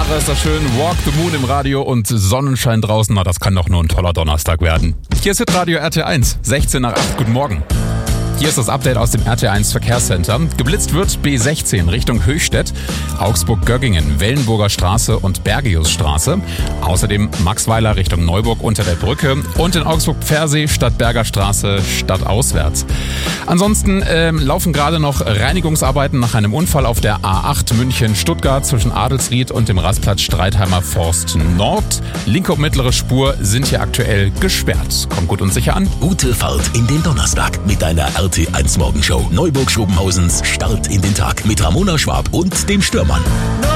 Hauptsache ist das schön. Walk the Moon im Radio und Sonnenschein draußen. Na, das kann doch nur ein toller Donnerstag werden. Hier ist Hitradio RT1, 16 nach 8. Guten Morgen. Hier ist das Update aus dem RT1 Verkehrscenter. Geblitzt wird B16 Richtung Höchstädt, Augsburg-Göggingen, Wellenburger Straße und Bergiusstraße. Außerdem Maxweiler Richtung Neuburg unter der Brücke und in Augsburg-Pfersee Stadtberger Straße stadtauswärts. Ansonsten laufen gerade noch Reinigungsarbeiten nach einem Unfall auf der A8 München-Stuttgart zwischen Adelsried und dem Rastplatz Streitheimer Forst Nord. Linke und mittlere Spur sind hier aktuell gesperrt. Kommt gut und sicher an. Gute Fahrt in den Donnerstag mit deiner RT1 Morgenshow. Neuburg-Schobenhausens Start in den Tag mit Ramona Schwab und dem Stürmann.